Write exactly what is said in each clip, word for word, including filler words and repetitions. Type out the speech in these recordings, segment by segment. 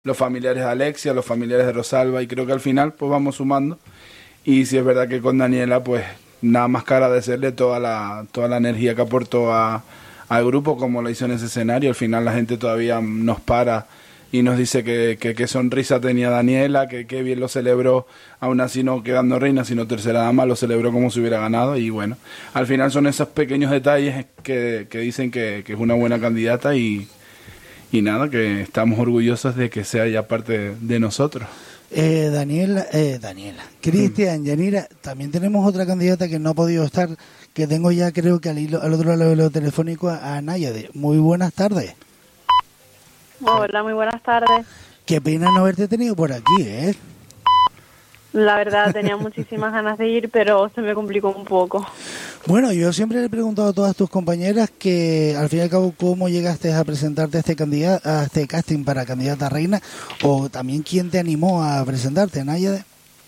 los familiares de Alexia, los familiares de Rosalba, y creo que al final pues vamos sumando. Y si es verdad que con Daniela pues nada más que agradecerle toda la, toda la energía que aportó a, al grupo, como lo hizo en ese escenario. Al final la gente todavía nos para y nos dice que, que, que sonrisa tenía Daniela, que, que bien lo celebró, aún así no quedando reina, sino tercera dama, lo celebró como si hubiera ganado. Y bueno, al final son esos pequeños detalles que, que dicen que, que es una buena candidata, y, y nada, que estamos orgullosos de que sea ya parte de nosotros. Eh, Daniela, eh, Daniela, Cristian, Yanira, también tenemos otra candidata que no ha podido estar, que tengo ya creo que al, hilo, al otro lado del telefónico a, a Náyade. Muy buenas tardes. Hola, muy buenas tardes. Qué pena no haberte tenido por aquí, ¿eh? La verdad, tenía muchísimas ganas de ir, pero se me complicó un poco. Bueno, yo siempre le he preguntado a todas tus compañeras que, al fin y al cabo, cómo llegaste a presentarte a este, candidato, a este casting para candidata a reina, o también quién te animó a presentarte, Náyade.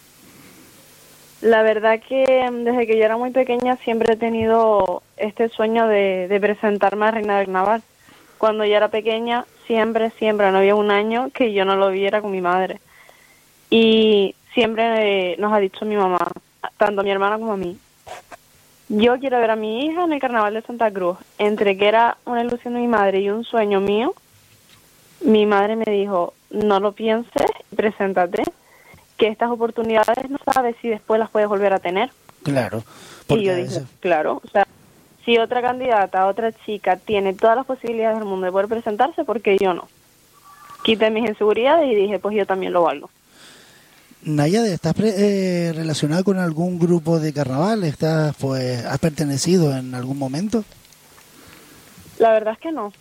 La verdad que desde que yo era muy pequeña siempre he tenido este sueño de, de presentarme a Reina del Carnaval. Cuando yo era pequeña, siempre, siempre, no había un año que yo no lo viera con mi madre. Y siempre eh, nos ha dicho mi mamá, tanto a mi hermana como a mí, yo quiero ver a mi hija en el Carnaval de Santa Cruz. Entre que era una ilusión de mi madre y un sueño mío, mi madre me dijo, no lo pienses, preséntate, que estas oportunidades no sabes si después las puedes volver a tener. Claro. Y yo dije, claro, o sea, si otra candidata, otra chica tiene todas las posibilidades del mundo de poder presentarse, ¿por qué yo no? Quité mis inseguridades y dije, pues yo también lo valgo. Náyade, ¿estás pre- eh, relacionada con algún grupo de carnaval? ¿Estás, pues, has pertenecido en algún momento? La verdad es que no.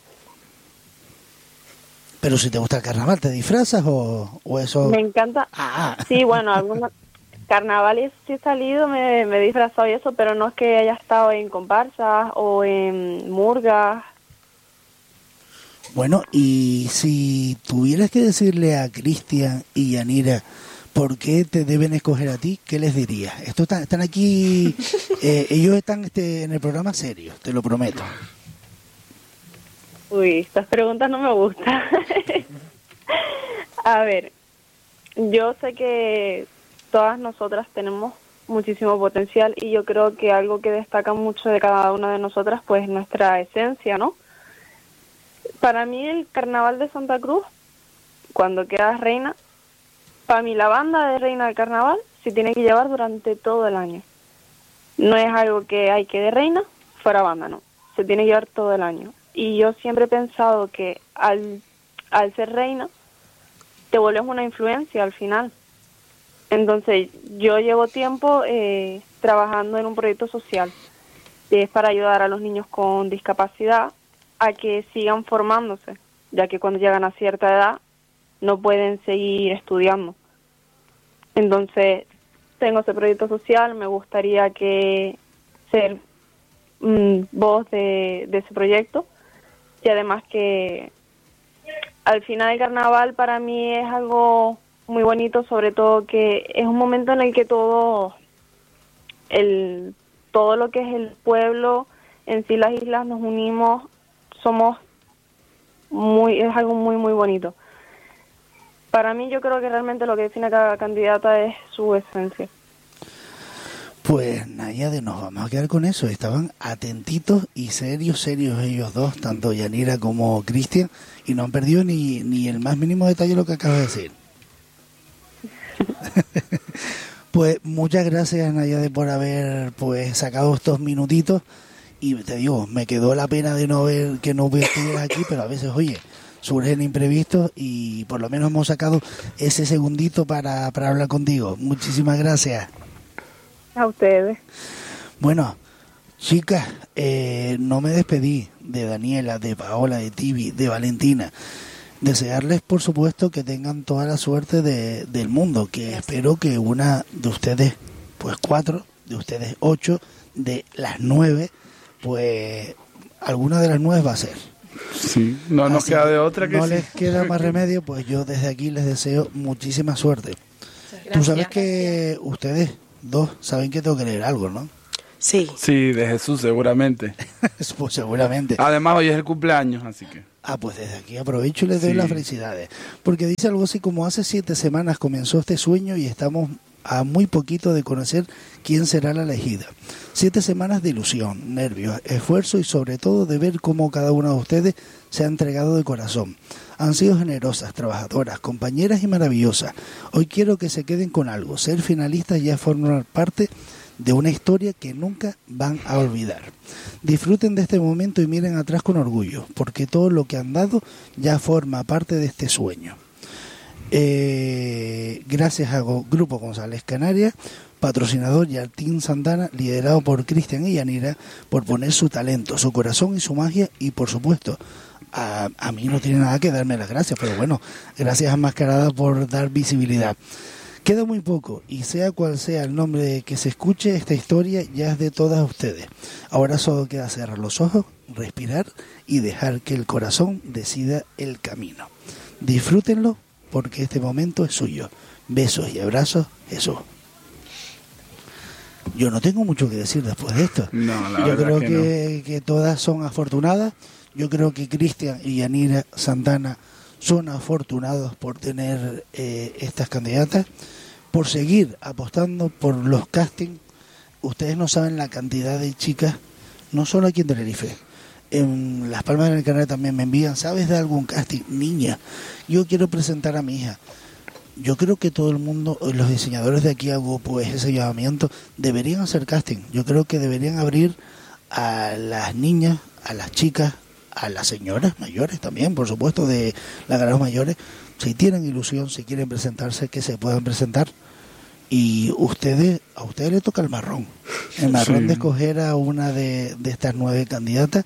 Pero si te gusta el carnaval, ¿te disfrazas o, o eso? Me encanta. Ah. Sí, bueno, algunos carnavales sí he salido, me, me he disfrazado y eso, pero no es que haya estado en comparsas o en murgas. Bueno, y si tuvieras que decirle a Cristian y Yanira por qué te deben escoger a ti, ¿qué les dirías? Estos están, están aquí, eh, ellos están este, en el programa serio, te lo prometo. Uy, estas preguntas no me gustan. A ver, yo sé que todas nosotras tenemos muchísimo potencial y yo creo que algo que destaca mucho de cada una de nosotras pues es nuestra esencia, ¿no? Para mí el Carnaval de Santa Cruz, cuando quedas reina, para mí la banda de reina del carnaval se tiene que llevar durante todo el año. No es algo que hay que de reina, fuera banda, no. Se tiene que llevar todo el año. Y yo siempre he pensado que al, al ser reina, te vuelves una influencia al final. Entonces, yo llevo tiempo eh, trabajando en un proyecto social. Es para ayudar a los niños con discapacidad a que sigan formándose, ya que cuando llegan a cierta edad no pueden seguir estudiando. Entonces, tengo ese proyecto social, me gustaría que ser mmm, voz de, de ese proyecto, y además que al final el carnaval para mí es algo muy bonito, sobre todo que es un momento en el que todo el todo lo que es el pueblo, en sí las islas, nos unimos, somos muy, es algo muy muy bonito. Para mí yo creo que realmente lo que define a cada candidata es su esencia. Pues Náyade, nos vamos a quedar con eso. Estaban atentitos y serios, serios ellos dos, tanto Yanira como Cristian, y no han perdido ni, ni el más mínimo detalle de lo que acabas de decir. Pues muchas gracias, Náyade, por haber pues sacado estos minutitos. Y te digo, me quedó la pena de no ver que no estuvieras aquí, pero a veces, oye, surgen imprevistos y por lo menos hemos sacado ese segundito para, para hablar contigo. Muchísimas gracias. A ustedes. Bueno, chicas, eh, no me despedí de Daniela, de Paola, de Tibi, de Valentina. Desearles, por supuesto, que tengan toda la suerte de, del mundo, que espero que una de ustedes, pues cuatro, de ustedes ocho, de las nueve, pues alguna de las nueve va a ser. Sí, no nos Así queda de otra que no sí. les queda más remedio, pues yo desde aquí les deseo muchísima suerte. Tú sabes que ustedes dos saben que tengo que leer algo, ¿no? Sí. Sí, de Jesús seguramente. Pues seguramente. Además hoy es el cumpleaños, así que... Ah, pues desde aquí aprovecho y les doy Sí. las felicidades. Porque dice algo así como hace siete semanas comenzó este sueño y estamos a muy poquito de conocer quién será la elegida. Siete semanas de ilusión, nervios, esfuerzo y sobre todo de ver cómo cada una de ustedes se ha entregado de corazón. Han sido generosas, trabajadoras, compañeras y maravillosas. Hoy quiero que se queden con algo. Ser finalistas ya es formar parte de una historia que nunca van a olvidar. Disfruten de este momento y miren atrás con orgullo, porque todo lo que han dado ya forma parte de este sueño. Eh, gracias a Grupo González Canarias, patrocinador, y al Team Santana, liderado por Cristian y Yanira, por poner su talento, su corazón y su magia, y por supuesto, a, a mí no tiene nada que darme las gracias, pero bueno, gracias a Mascarada por dar visibilidad. Queda muy poco, y sea cual sea el nombre que se escuche, esta historia ya es de todas ustedes. Ahora solo queda cerrar los ojos, respirar y dejar que el corazón decida el camino. Disfrútenlo, porque este momento es suyo. Besos y abrazos, Jesús. Yo no tengo mucho que decir después de esto. No, la Yo verdad creo que que, que todas son afortunadas. Yo creo que Cristian y Yanira Santana son afortunados por tener eh, estas candidatas, por seguir apostando por los castings. Ustedes no saben la cantidad de chicas, no solo aquí en Tenerife, en Las Palmas de Gran Canaria también me envían, ¿sabes de algún casting? Niña, yo quiero presentar a mi hija. Yo creo que todo el mundo, los diseñadores de aquí hago pues ese llamamiento, deberían hacer casting. Yo creo que deberían abrir a las niñas, a las chicas, a las señoras mayores también, por supuesto, de las ganadoras mayores, si tienen ilusión, si quieren presentarse, que se puedan presentar. Y ustedes, a ustedes les toca el marrón, el marrón Sí. de escoger a una de, de estas nueve candidatas.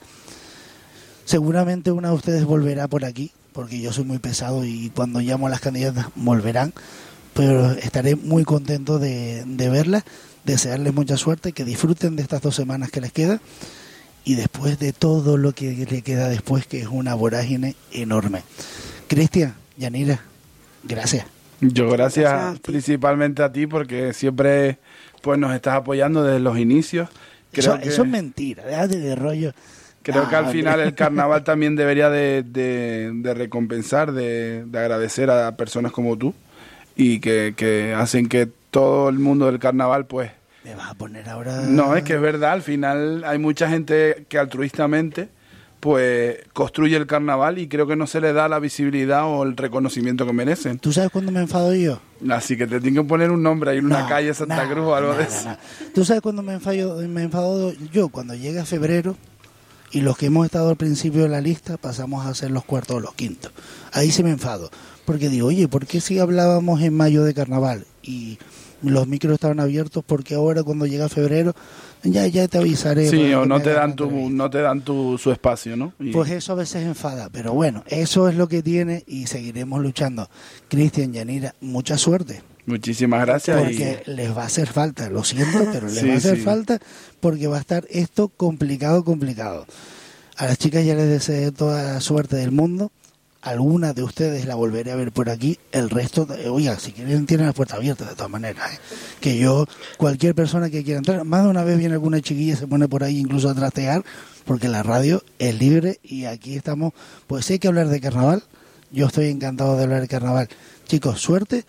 Seguramente una de ustedes volverá por aquí, porque yo soy muy pesado y cuando llamo a las candidatas volverán, pero estaré muy contento de, de verlas, desearles mucha suerte, que disfruten de estas dos semanas que les queda y después de todo lo que le queda después, que es una vorágine enorme. Cristian, Yanira, gracias. Yo gracias, Gracias a ti. principalmente a ti, porque siempre pues nos estás apoyando desde los inicios. Creo Eso, que, eso es mentira, déjate de rollo. creo que al Ah, final el carnaval también debería de, de, de recompensar, de, de agradecer a personas como tú, y que, que hacen que todo el mundo del carnaval pues... Me vas a poner ahora... No, es que es verdad, al final hay mucha gente que altruistamente pues construye el carnaval y creo que no se le da la visibilidad o el reconocimiento que merecen. ¿Tú sabes cuándo me enfado yo? Así que te tengo que poner un nombre, hay una No, calle Santa no, Cruz o algo no, de no, eso. no. ¿Tú sabes cuándo me enfado, me enfado yo? Cuando llega febrero y los que hemos estado al principio de la lista pasamos a ser los cuartos o los quintos. Ahí se me enfado. Porque digo, oye, ¿por qué si hablábamos en mayo de carnaval y los micros estaban abiertos? Porque ahora cuando llega febrero ya ya te avisaré. Sí, para o que no me te hagas dan una tu, entrevista. no te dan tu, su espacio, ¿no? Y- Pues eso a veces enfada, pero bueno, eso es lo que tiene y seguiremos luchando. Cristian, Yanira, mucha suerte, Muchísimas gracias. porque les va a hacer falta, lo siento, pero les Sí, va a hacer sí. falta porque va a estar esto complicado, complicado. A las chicas ya les deseo toda la suerte del mundo. Alguna de ustedes la volveré a ver por aquí, el resto, eh, oiga, si quieren tienen las puertas abiertas de todas maneras, ¿eh? Que yo, cualquier persona que quiera entrar, más de una vez viene alguna chiquilla, se pone por ahí incluso a trastear, porque la radio es libre y aquí estamos, pues si hay que hablar de carnaval, yo estoy encantado de hablar de carnaval. Chicos, suerte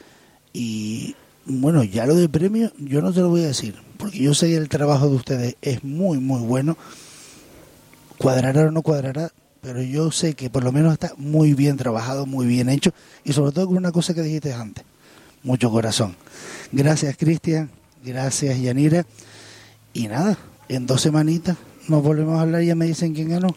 y bueno, ya lo de premio yo no te lo voy a decir, porque yo sé que el trabajo de ustedes es muy, muy bueno, cuadrará o no cuadrará, pero yo sé que por lo menos está muy bien trabajado, muy bien hecho, y sobre todo con una cosa que dijiste antes, mucho corazón. Gracias, Cristian, gracias, Yanira, y nada, en dos semanitas nos volvemos a hablar y ya me dicen quién ganó.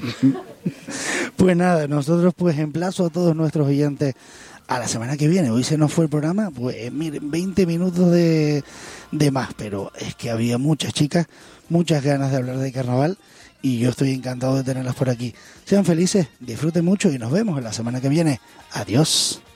Pues nada, nosotros pues emplazo a todos nuestros oyentes a la semana que viene. Hoy se nos fue el programa, pues miren, veinte minutos de, de más, pero es que había muchas chicas, muchas ganas de hablar de carnaval, y yo estoy encantado de tenerlas por aquí. Sean felices, disfruten mucho y nos vemos en la semana que viene. Adiós.